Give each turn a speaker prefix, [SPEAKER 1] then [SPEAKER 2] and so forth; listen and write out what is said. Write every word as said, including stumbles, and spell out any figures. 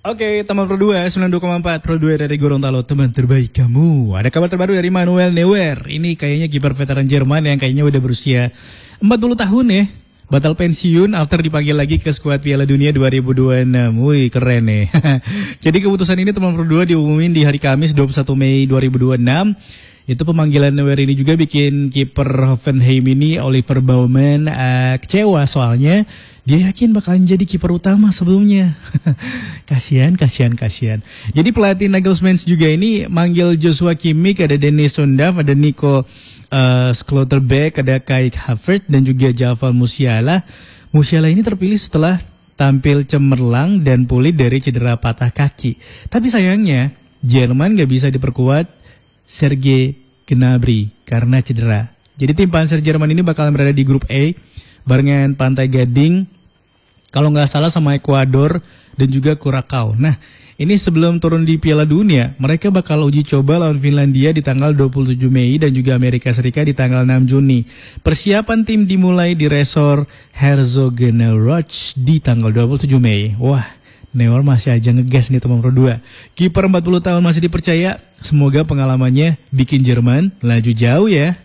[SPEAKER 1] Oke, teman Pro dua, sembilan puluh dua koma empat Pro dua dari Gorontalo, teman terbaik kamu. Ada kabar terbaru dari Manuel Neuer. Ini kayaknya kiper veteran Jerman yang kayaknya udah berusia empat puluh tahun ya. Batal pensiun after dipanggil lagi ke skuad Piala Dunia dua ribu dua puluh enam. Wih, keren nih. Jadi keputusan ini teman Pro dua diumumin di hari Kamis dua puluh satu Mei dua ribu dua puluh enam. Itu pemanggilan Neuer ini juga bikin kiper Hoffenheim ini Oliver Baumann uh, kecewa soalnya dia yakin bakalan jadi kiper utama sebelumnya. Kasihan, kasihan, kasihan. Jadi pelatih Nagelsmann juga ini manggil Joshua Kimmich, ada Dennis Sundav, ada Nico uh, Schlotterbeck, ada Kai Havertz dan juga Jamal Musiala. Musiala ini terpilih setelah tampil cemerlang dan pulih dari cedera patah kaki. Tapi sayangnya Jerman gak bisa diperkuat Serge Gnabry karena cedera. Jadi tim Panzer Jerman ini bakalan berada di grup A barengan Pantai Gading, kalau nggak salah sama Ekuador dan juga Curacao. Nah, ini sebelum turun di Piala Dunia, mereka bakal uji coba lawan Finlandia di tanggal dua puluh tujuh Mei dan juga Amerika Serikat di tanggal enam Juni. Persiapan tim dimulai di Resort Herzogenaurach di tanggal dua puluh tujuh Mei. Wah, Neuer masih aja ngegas nih teman Pro dua. Kiper empat puluh tahun masih dipercaya. Semoga pengalamannya bikin Jerman laju jauh ya.